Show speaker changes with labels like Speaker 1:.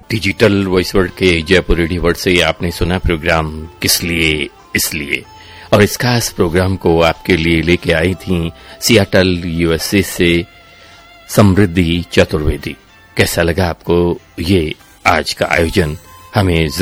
Speaker 1: Digital voice world के Jaipur radio world से आपने सुना प्रोग्राम किस लिए इसलिए, और इस खास प्रोग्राम को आपके लिए लेके आई थी सियाटल यूएसए से समृद्धि चतुर्वेदी। कैसा लगा आपको ये आज का आयोजन? हमें